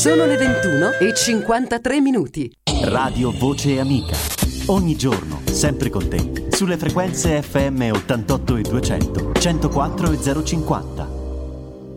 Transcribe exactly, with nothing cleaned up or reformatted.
Sono le ventuno e cinquantatré minuti. Radio Voce Amica. Ogni giorno, sempre con te, sulle frequenze F M ottantotto e duecento, centoquattro e zero cinquanta.